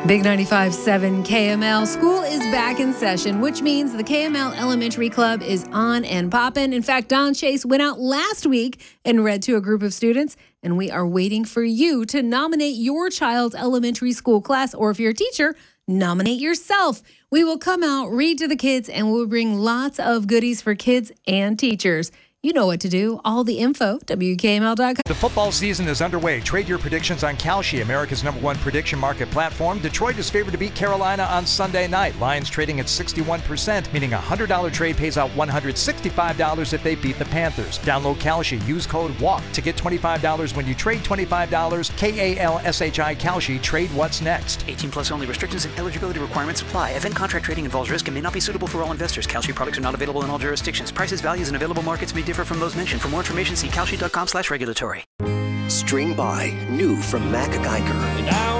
Big 95.7 KML. School is back in session, which means the KML Elementary Club is on and popping. In fact, Don Chase went out last week and read to a group of students, and we are waiting for you to nominate your child's elementary school class, or if you're a teacher, nominate yourself. We will come out, read to the kids, and we'll bring lots of goodies for kids and teachers. You know what to do. All the info, WKML.com. The football season is underway. Trade your predictions on Kalshi, America's #1 prediction market platform. Detroit is favored to beat Carolina on Sunday night. Lions trading at 61%, meaning a $100 trade pays out $165 if they beat the Panthers. Download Kalshi. Use code WALK to get $25 when you trade $25. KALSHI Kalshi. Trade what's next. 18 plus only. Restrictions and eligibility requirements apply. Event contract trading involves risk and may not be suitable for all investors. Kalshi products are not available in all jurisdictions. Prices, values, and available markets may differ from those mentioned. For more information, see kalshi.com/regulatory. String by, new from Mac Geiger.